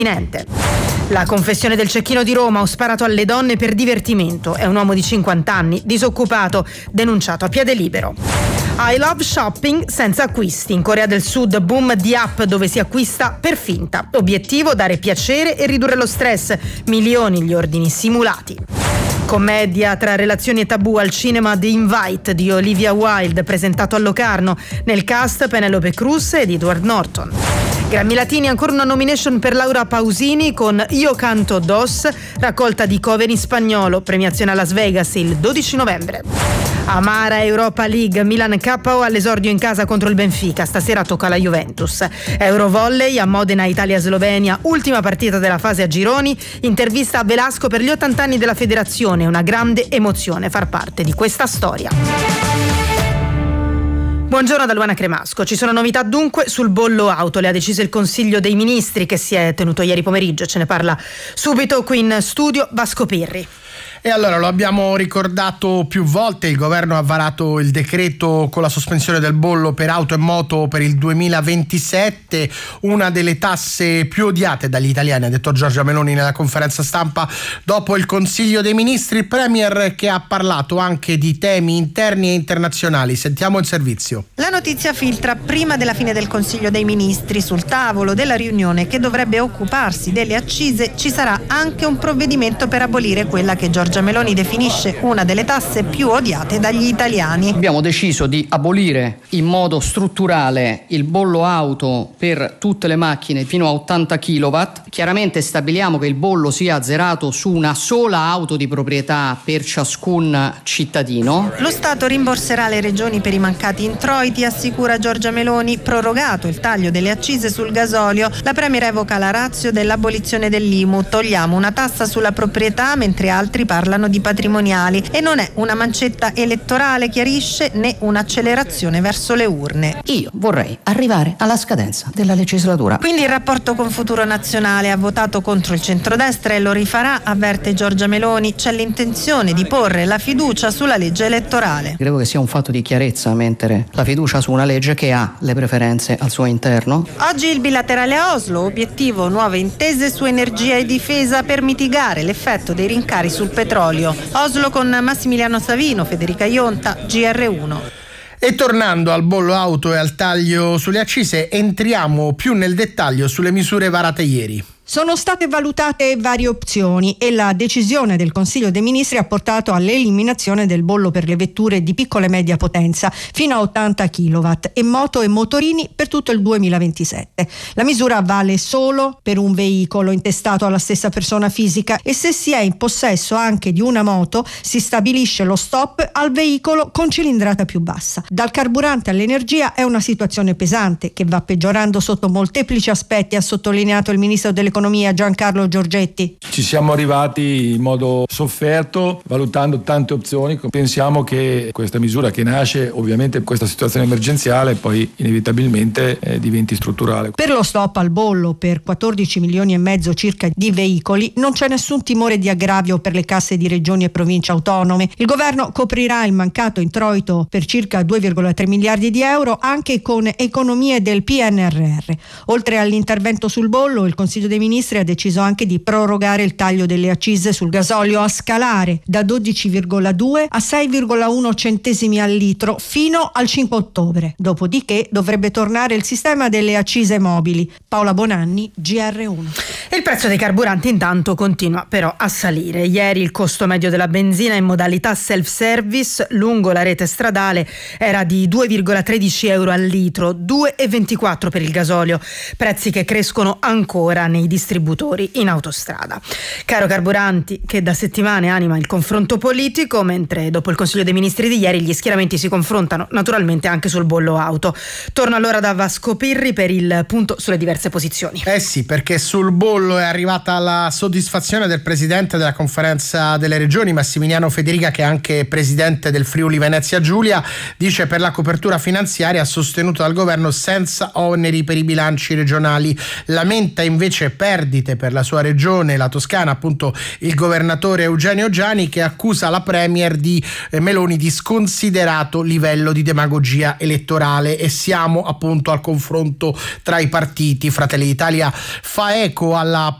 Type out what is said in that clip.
La confessione del cecchino di Roma: ho sparato alle donne per divertimento. È un uomo di 50 anni, disoccupato, denunciato a piede libero. I love shopping senza acquisti. In Corea del Sud, boom di app dove si acquista per finta. Obiettivo: dare piacere e ridurre lo stress. Milioni gli ordini simulati. Commedia tra relazioni e tabù al cinema The Invite di Olivia Wilde, presentato a Locarno. Nel cast Penelope Cruz ed Edward Norton. Grammy Latini, ancora una nomination per Laura Pausini con Io canto dos, raccolta di cover in spagnolo, premiazione a Las Vegas il 12 novembre. Amara Europa League, Milan KO all'esordio in casa contro il Benfica, stasera tocca alla Juventus. Eurovolley a Modena, Italia-Slovenia, ultima partita della fase a gironi, intervista a Velasco per gli 80 anni della federazione, una grande emozione far parte di questa storia. Buongiorno da Luana Cremasco. Ci sono novità dunque sul bollo auto. Le ha deciso il Consiglio dei Ministri che si è tenuto ieri pomeriggio. Ce ne parla subito qui in studio Vasco Pirri. E allora, lo abbiamo ricordato più volte, il governo ha varato il decreto con la sospensione del bollo per auto e moto per il 2027, una delle tasse più odiate dagli italiani, ha detto Giorgia Meloni nella conferenza stampa dopo il Consiglio dei Ministri, il Premier che ha parlato anche di temi interni e internazionali. Sentiamo il servizio. La notizia filtra prima della fine del Consiglio dei Ministri. Sul tavolo della riunione che dovrebbe occuparsi delle accise ci sarà anche un provvedimento per abolire quella che Giorgia Meloni definisce una delle tasse più odiate dagli italiani. Abbiamo deciso di abolire in modo strutturale il bollo auto per tutte le macchine fino a 80 kW. Chiaramente stabiliamo che il bollo sia azzerato su una sola auto di proprietà per ciascun cittadino. Lo Stato rimborserà le regioni per i mancati introiti, assicura Giorgia Meloni. Prorogato il taglio delle accise sul gasolio, la Premier evoca la ratio dell'abolizione dell'IMU. Togliamo una tassa sulla proprietà mentre altri parlano di patrimoniali, e non è una mancetta elettorale, chiarisce, né un'accelerazione verso le urne. Io vorrei arrivare alla scadenza della legislatura. Quindi il rapporto con Futuro Nazionale ha votato contro il centrodestra e lo rifarà, avverte Giorgia Meloni. C'è l'intenzione di porre la fiducia sulla legge elettorale. Credo che sia un fatto di chiarezza mettere la fiducia su una legge che ha le preferenze al suo interno. Oggi il bilaterale a Oslo, obiettivo nuove intese su energia e difesa per mitigare l'effetto dei rincari sul petrolio. Oslo con Massimiliano Savino, Federica Ionta, GR1. E tornando al bollo auto e al taglio sulle accise, entriamo più nel dettaglio sulle misure varate ieri. Sono state valutate varie opzioni e la decisione del Consiglio dei Ministri ha portato all'eliminazione del bollo per le vetture di piccola e media potenza fino a 80 kW e moto e motorini per tutto il 2027. La misura vale solo per un veicolo intestato alla stessa persona fisica e se si è in possesso anche di una moto si stabilisce lo stop al veicolo con cilindrata più bassa. Dal carburante all'energia è una situazione pesante che va peggiorando sotto molteplici aspetti, ha sottolineato il Ministro dell'Economia Giancarlo Giorgetti. Ci siamo arrivati in modo sofferto, valutando tante opzioni. Pensiamo che questa misura che nasce, ovviamente questa situazione emergenziale, poi inevitabilmente diventi strutturale. Per lo stop al bollo per 14 milioni e mezzo circa di veicoli non c'è nessun timore di aggravio per le casse di regioni e province autonome. Il governo coprirà il mancato introito per circa 2,3 miliardi di euro anche con economie del PNRR. Oltre all'intervento sul bollo, il Consiglio dei Ministri ha deciso anche di prorogare il taglio delle accise sul gasolio a scalare da 12,2 a 6,1 centesimi al litro fino al 5 ottobre. Dopodiché dovrebbe tornare il sistema delle accise mobili. Paola Bonanni, GR1. Il prezzo dei carburanti intanto continua però a salire. Ieri il costo medio della benzina in modalità self-service lungo la rete stradale era di 2,13 euro al litro, 2,24 per il gasolio, prezzi che crescono ancora nei distributori in autostrada. Caro carburanti che da settimane anima il confronto politico, mentre dopo il Consiglio dei Ministri di ieri gli schieramenti si confrontano naturalmente anche sul bollo auto. Torno allora da Vasco Pirri per il punto sulle diverse posizioni. Sì, perché sul bollo è arrivata la soddisfazione del presidente della Conferenza delle Regioni Massimiliano Federica, che è anche presidente del Friuli Venezia Giulia, dice per la copertura finanziaria sostenuta dal governo senza oneri per i bilanci regionali. Lamenta invece perdite per la sua regione, la Toscana, appunto il governatore Eugenio Giani, che accusa la premier Meloni di sconsiderato livello di demagogia elettorale. E siamo appunto al confronto tra i partiti. Fratelli d'Italia fa eco alla